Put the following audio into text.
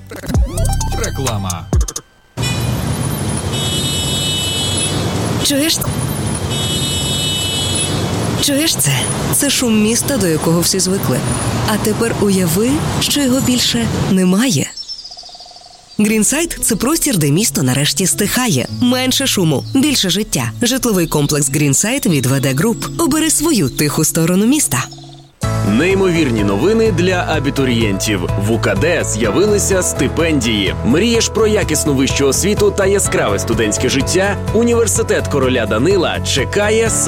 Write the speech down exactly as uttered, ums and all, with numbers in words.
Реклама. Чуєш? Чуєш це? Це шум міста, до якого всі звикли. А тепер уяви, що його більше немає. Грінсайд – це простір, де місто нарешті стихає. Менше шуму, більше життя. Житловий комплекс Грінсайд від ве де Груп. Обери свою тиху сторону міста. Неймовірні новини для абітурієнтів. В УКД з'явилися стипендії. Мрієш про якісну вищу освіту та яскраве студентське життя? Університет короля Данила чекає